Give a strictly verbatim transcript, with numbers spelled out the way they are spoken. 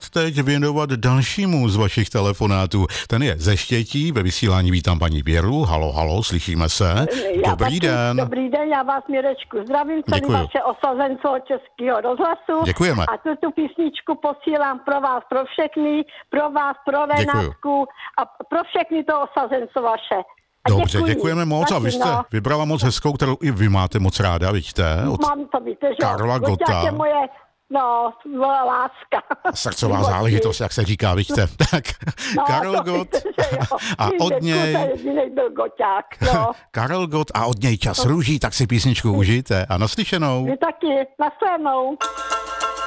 teď věnovat dalšímu z vašich telefonátů. Ten je ze Štětí, ve vysílání vítám paní Věru. Halo, halo, slyšíme se. Já Dobrý taky, den. Dobrý den, já vás, Mirečku, zdravím celý Děkuju. vaše osazenstvo Českého rozhlasu. Děkujeme. A tuto písničku posílám pro vás, pro všechny, pro vás, pro Renátku a pro všechny to osazenstvo vaše. A Dobře, děkuji. děkujeme moc a vy jste no. vybrala moc hezkou, kterou i vy máte moc ráda, vidíte? Od Mám to, víte, že Karla Gotta. je moje, no, moje láska. Srdcová záležitost, jak se říká, vidíte. Tak, No, Karel Gott a od něj... byl Goťák, no. Karel Gott a od něj Čas růží, tak si písničku užijte a naslyšenou. Vy taky, nashledanou.